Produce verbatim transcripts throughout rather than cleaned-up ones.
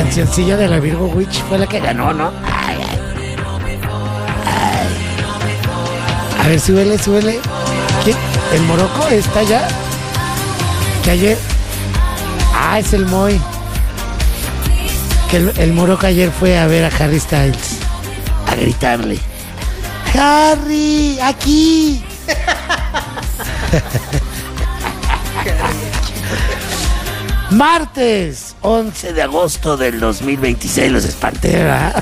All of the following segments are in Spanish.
cancioncilla de la Virgo Witch fue la que ganó, ¿no? Ay, ay. Ay. A ver, súbele, súbele. ¿Quién? ¿El Morocco está ya? Que ayer... Ah, es el Moy. Que el, el Morocco ayer fue a ver a Harry Styles. A gritarle. ¡Harry! ¡Aquí! Martes once de agosto del dos mil veintiséis. Los espanté, ¿verdad?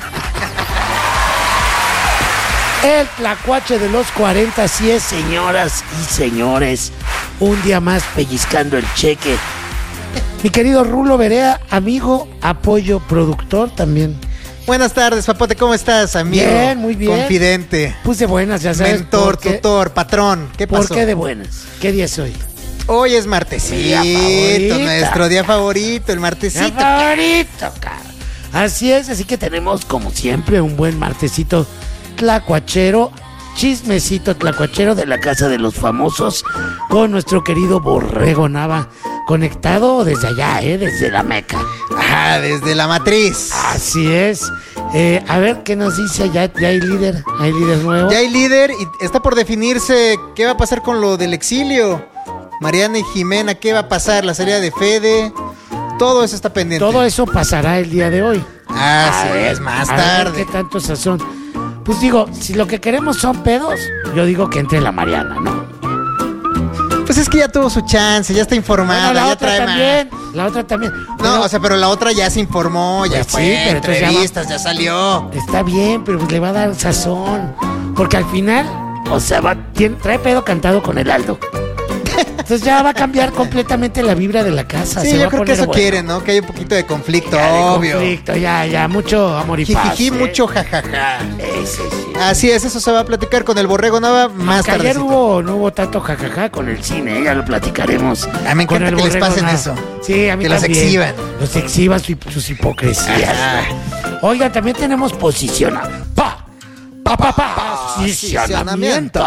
El tlacuache de los cuarenta. Así es, señoras y señores. Un día más pellizcando el cheque. Mi querido Rulo Berea, amigo, apoyo, productor también. Buenas tardes, Papote, ¿cómo estás, amigo? Bien, muy bien. Confidente. Puse buenas, ya sabes. Mentor, tutor, patrón. ¿Qué pasó? ¿Por qué de buenas? ¿Qué día es hoy? Hoy es martesito, nuestro día favorito, el martesito. Día favorito, cara. Así es, así que tenemos, como siempre, un buen martesito tlacuachero, chismecito tlacuachero de la Casa de los Famosos, con nuestro querido Borrego Nava, conectado desde allá, ¿eh? Desde la Meca. Ajá, desde la matriz. Así es. Eh, a ver, ¿qué nos dice? ¿Ya, ya hay líder? ¿Hay líder nuevo? Ya hay líder y está por definirse qué va a pasar con lo del exilio. Mariana y Jimena, ¿qué va a pasar? La salida de Fede. Todo eso está pendiente. Todo eso pasará el día de hoy. Así es, más a tarde. Ver, ¿qué tanto sazón? Pues digo, si lo que queremos son pedos, yo digo que entre la Mariana, ¿no? Pues es que ya tuvo su chance, ya está informada, bueno, la ya otra trae también, más. la otra también. No, pero, o sea, pero la otra ya se informó, ya pues fue, sí, pero entonces entrevistas, ya, va, ya salió. Está bien, pero pues le va a dar sazón. Porque al final, o sea, va, tiene, trae pedo cantado con el Aldo. Entonces ya va a cambiar completamente la vibra de la casa. Sí, se yo va creo a que eso bueno. quieren, ¿no? Que haya un poquito de conflicto, Ya de obvio. conflicto, ya, ya, mucho amor y paz. Jijiji, ¿eh? mucho jajaja. Ese, sí. Así es, eso se va a platicar con el Borrego Nava más tarde. Ayer hubo, no hubo tanto jajaja con el cine, ¿eh? Ya lo platicaremos. A mí me con encanta el que les Borrego pasen Nava. eso. Sí, a mí que los también. exhiban. Los exhiban su, sus hipocresías. Ajá. Oigan, también tenemos posiciona. Pa, pa, pa, pa, posicionamiento.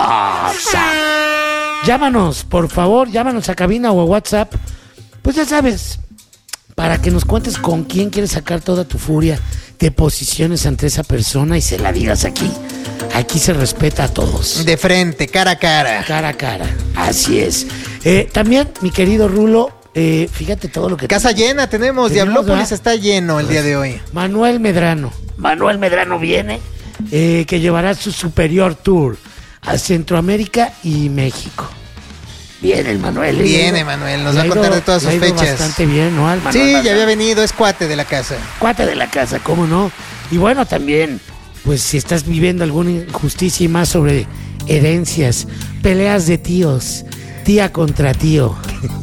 Llámanos, por favor, llámanos a cabina o a WhatsApp. Pues ya sabes, para que nos cuentes con quién quieres sacar toda tu furia, te posiciones ante esa persona y se la digas aquí. Aquí se respeta a todos. De frente, cara a cara. Cara a cara, así es. Eh, también, mi querido Rulo, eh, fíjate todo lo que... Casa llena tenemos, Tenemos, Diablópolis ¿verdad? Está lleno el día de hoy. Manuel Medrano. Manuel Medrano viene, eh, que llevará su Superior Tour a Centroamérica y México. Viene el Manuel. ¿eh? Viene Manuel, nos Le va a ha contar ido- de todas le sus ha ido fechas. Bastante bien, ¿no? Al Manuel Sí, Medrano. ya había venido, es cuate de la casa. Cuate de la casa, ¿cómo no? Y bueno, también, pues si estás viviendo alguna injusticia y más sobre herencias, peleas de tíos, tía contra tío.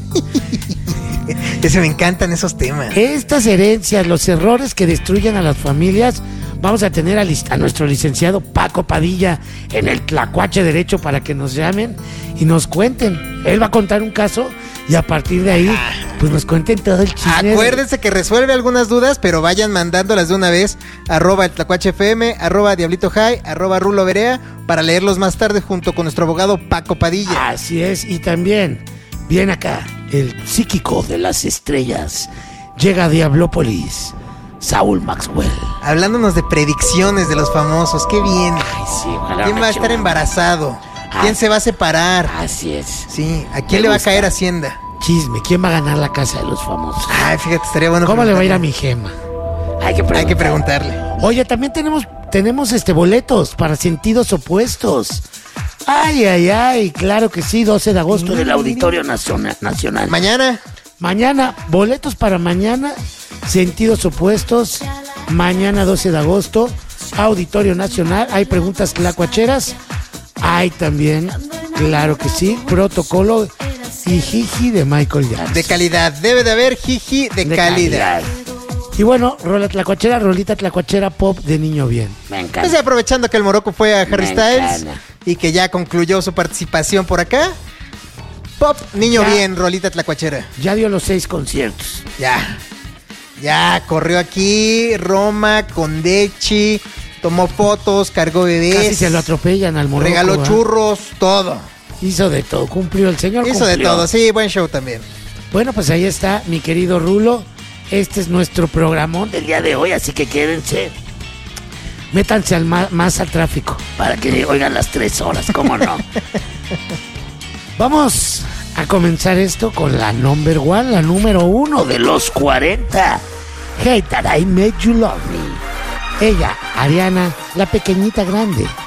Ese me encantan esos temas. Estas herencias, los errores que destruyen a las familias, vamos a tener a, lic- a nuestro licenciado Paco Padilla en el Tlacuache Derecho para que nos llamen y nos cuenten. Él va a contar un caso y a partir de ahí, pues nos cuenten todo el chisme. Acuérdense que resuelve algunas dudas, pero vayan mandándolas de una vez. Arroba el Tlacuache F M, arroba Diablito High, arroba Rulo Berea, para leerlos más tarde junto con nuestro abogado Paco Padilla. Así es, y también viene acá el psíquico de las estrellas. Llega a Diablópolis, Saúl Maxwell. Hablándonos de predicciones de los famosos, qué bien. Ay, sí, ojalá ¿Quién una va a estar chula. embarazado? ¿Quién Ah. se va a separar? Así es. Sí, ¿a Me quién le va a gusta. caer Hacienda? Chisme, ¿quién va a ganar la casa de los famosos? Ay, fíjate, estaría bueno. ¿Cómo le va a ir a preguntarle. mi gema? Hay que preguntar. Hay que preguntarle. Oye, también tenemos, tenemos este boletos para sentidos opuestos. Ay, ay, ay, claro que sí, doce de agosto del Auditorio Nacional. Nacional. Mañana, Mañana, boletos para mañana, sentidos opuestos. Mañana doce de agosto, Auditorio Nacional. Hay preguntas tlacuacheras. Hay también, claro que sí, protocolo y jiji de Michael Jackson. de calidad. Debe de haber jiji de, De calidad. Y bueno, rola tlacuachera, rolita tlacuachera pop de niño bien. Me Pues encanta. aprovechando que el Morocco fue a Harry Me Styles encanta. y que ya concluyó su participación por acá. Pop, niño Ya. bien, rolita tlacuachera. Ya dio los seis conciertos. Ya. Ya, corrió aquí, Roma, con Dechi, tomó fotos, cargó bebés. Casi se lo atropellan al Morocco. regaló ¿va? churros, todo. Hizo de todo, cumplió el señor. Hizo de cumplió. todo, sí, buen show también. Bueno, pues ahí está mi querido Rulo. Este es nuestro programón del día de hoy, así que quédense. Métanse al ma- más al tráfico para que oigan las tres horas, ¿cómo no? Vamos a comenzar esto con la number one, la número uno de los cuarenta. Hey, that I made you love me. Ella, Ariana, la pequeñita grande.